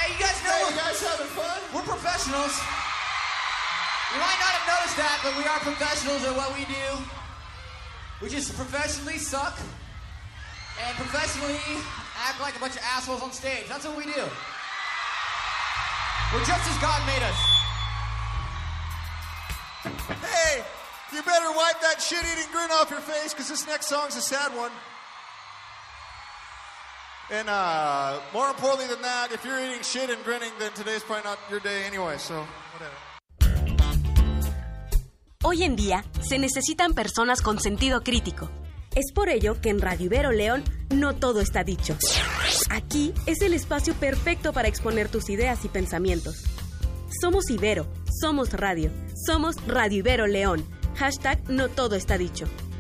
Hey, you guys know you guys having fun? we're professionals. You might not have noticed that, but we are professionals at what we do. We just professionally suck and professionally act like a bunch of assholes on stage. That's what we do. We're just as God made us. Hey, you better wipe that shit-eating grin off your face, because this next song's a sad one. And more importantly than that, if you're eating shit and grinning, then today's probably not your day anyway, so whatever. Hoy en día se necesitan personas con sentido crítico. Es por ello que en Radio Ibero León no todo está dicho. Aquí es el espacio perfecto para exponer tus ideas y pensamientos. Somos Ibero, somos radio, somos Radio Ibero León. #no todo está dicho.